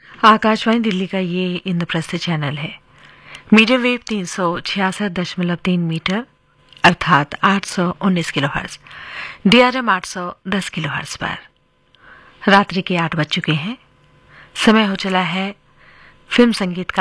आकाशवाणी दिल्ली का ये इंद्रप्रस्थ चैनल है। मीडियम वेव 366.3 मीटर अर्थात 819 किलोहर्ट्ज, DRM 810 किलोहर्ट्ज पर रात्रि के 8 बज चुके हैं। समय हो चला है फिल्म संगीत का